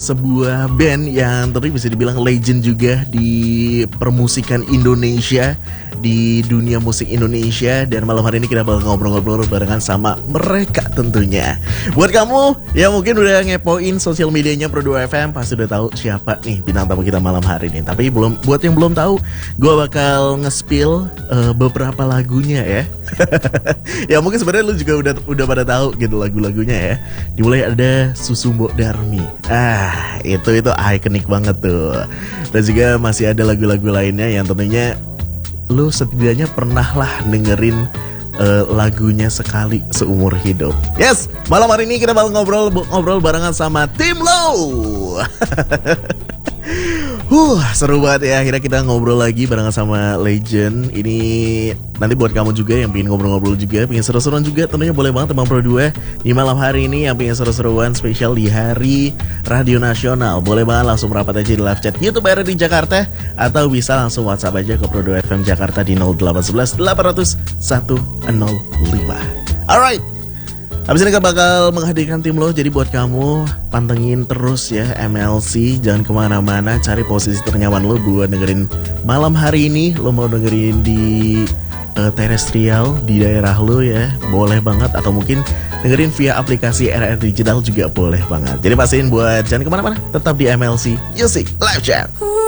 sebuah band yang tentu bisa dibilang legend juga di permusikan Indonesia, di dunia musik Indonesia. Dan malam hari ini kita bakal ngobrol-ngobrol barengan sama mereka tentunya. Buat kamu yang mungkin udah ngepoin sosial medianya Pro 2 FM, pasti udah tahu siapa nih bintang tamu kita malam hari ini. Tapi buat yang belum tahu, gue bakal nge-spill beberapa lagunya ya. Ya mungkin sebenarnya lu juga udah pada tahu gitu lagu-lagunya ya. Dimulai ada Susumbo Darmi. Itu ikonik banget tuh. Dan juga masih ada lagu-lagu lainnya yang tentunya lu setidaknya pernah lah dengerin lagunya sekali seumur hidup. Yes, malam hari ini kita bakal ngobrol barengan sama Tim Low. Seru banget ya. Akhirnya kita ngobrol lagi barengan sama legend. Ini nanti buat kamu juga yang pengen ngobrol-ngobrol juga, pengen seru-seruan juga, tentunya boleh banget teman Pro 2 di malam hari ini. Yang pengen seru-seruan spesial di Hari Radio Nasional, boleh banget langsung merapat aja di live chat YouTube RRI Jakarta, atau bisa langsung WhatsApp aja ke Pro 2 FM Jakarta di 0811 800 105. Alright, habis ini kita bakal menghadirkan Tim Low. Jadi buat kamu, pantengin terus ya MLC, jangan kemana-mana, cari posisi ternyaman lo buat dengerin malam hari ini. Lo mau dengerin di terestrial di daerah lo ya, boleh banget. Atau mungkin dengerin via aplikasi RR Digital juga boleh banget. Jadi pastiin buat jangan kemana-mana, tetap di MLC Music Live Chat.